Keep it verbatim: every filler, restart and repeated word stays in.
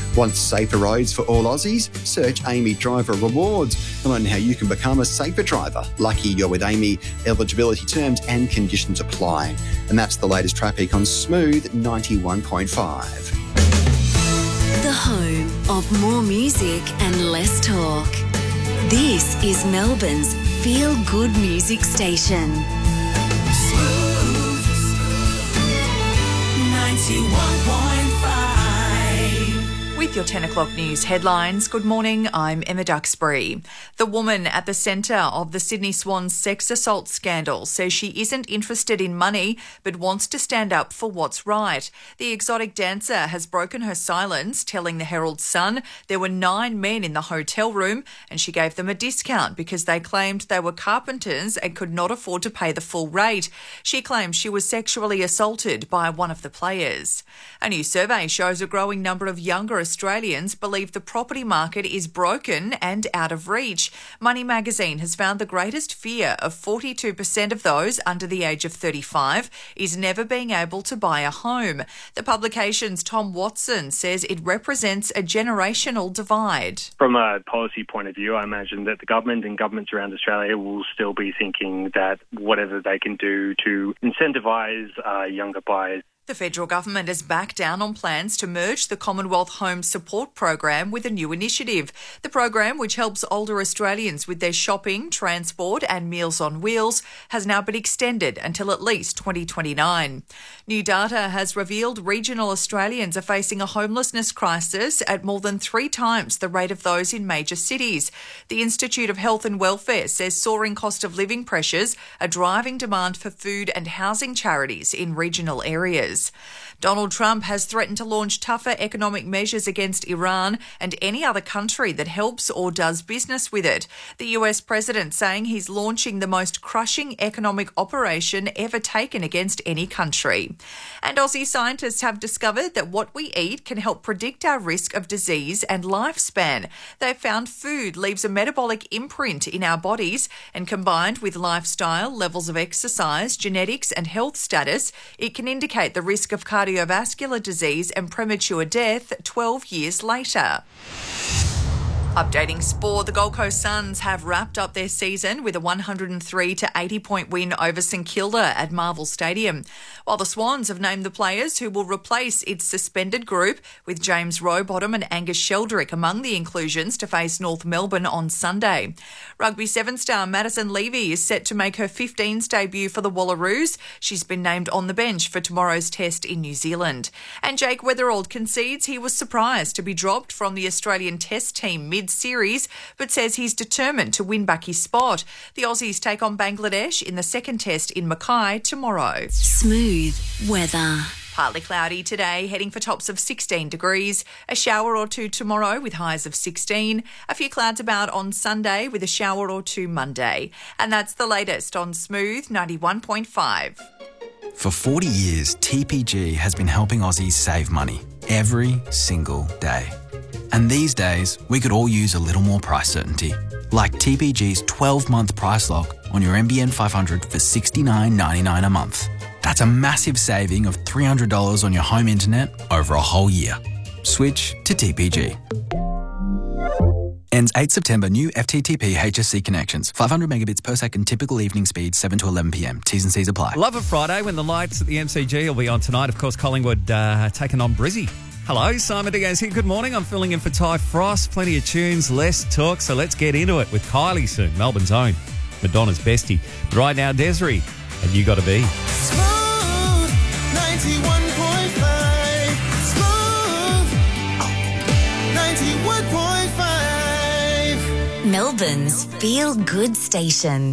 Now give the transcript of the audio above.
Want safer roads for all Aussies? Search Amy Driver Rewards and learn how you can become a safer driver. Lucky you're with Amy. Eligibility terms and conditions apply. And that's the latest traffic on Smooth ninety-one point five. The home of more music and less talk. This is Melbourne's feel-good music station. Smooth ninety-one point five. With your ten o'clock news headlines, good morning, I'm Emma Duxbury. The woman at the centre of the Sydney Swans sex assault scandal says she isn't interested in money but wants to stand up for what's right. The exotic dancer has broken her silence, telling the Herald Sun there were nine men in the hotel room and she gave them a discount because they claimed they were carpenters and could not afford to pay the full rate. She claims she was sexually assaulted by one of the players. A new survey shows a growing number of younger Australians believe the property market is broken and out of reach. Money Magazine has found the greatest fear of forty-two percent of those under the age of thirty-five is never being able to buy a home. The publication's Tom Watson says it represents a generational divide. From a policy point of view, I imagine that the government and governments around Australia will still be thinking that whatever they can do to incentivise uh, younger buyers. The federal government has backed down on plans to merge the Commonwealth Home Support Program with a new initiative. The program, which helps older Australians with their shopping, transport and Meals on Wheels, has now been extended until at least twenty twenty-nine. New data has revealed regional Australians are facing a homelessness crisis at more than three times the rate of those in major cities. The Institute of Health and Welfare says soaring cost of living pressures are driving demand for food and housing charities in regional areas. Donald Trump has threatened to launch tougher economic measures against Iran and any other country that helps or does business with it. The U S president saying he's launching the most crushing economic operation ever taken against any country. And Aussie scientists have discovered that what we eat can help predict our risk of disease and lifespan. They've found food leaves a metabolic imprint in our bodies, and combined with lifestyle, levels of exercise, genetics and health status, it can indicate the risk of cardiovascular disease and premature death twelve years later. Updating sport, the Gold Coast Suns have wrapped up their season with a one hundred three to eighty point win over St Kilda at Marvel Stadium, while the Swans have named the players who will replace its suspended group, with James Rowbottom and Angus Sheldrick among the inclusions to face North Melbourne on Sunday. Rugby Seven star Madison Levy is set to make her fifteens debut for the Wallaroos. She's been named on the bench for tomorrow's test in New Zealand. And Jake Weatherald concedes he was surprised to be dropped from the Australian Test team mid-series, but says he's determined to win back his spot. The Aussies take on Bangladesh in the second test in Mackay tomorrow. Smooth weather. Partly cloudy today, heading for tops of sixteen degrees. A shower or two tomorrow with highs of sixteen. A few clouds about on Sunday with a shower or two Monday. And that's the latest on Smooth ninety-one point five. For forty years, T P G has been helping Aussies save money every single day. And these days, we could all use a little more price certainty. Like T P G's twelve-month price lock on your N B N five hundred for sixty-nine ninety-nine a month. That's a massive saving of three hundred dollars on your home internet over a whole year. Switch to T P G. Ends eighth September. New F T T P H S C connections. five hundred megabits per second typical evening speed, seven to eleven p m. T's and C's apply. Love it Friday when the lights at the M C G will be on tonight. Of course, Collingwood uh, taking on Brizzy. Hello, Simon Diaz here. Good morning. I'm filling in for Ty Frost. Plenty of tunes, less talk, so let's get into it with Kylie soon, Melbourne's own, Madonna's bestie. But right now, Desiree, and You Gotta Be. Smooth ninety-one point five. Smooth ninety-one point five. Melbourne's feel-good station.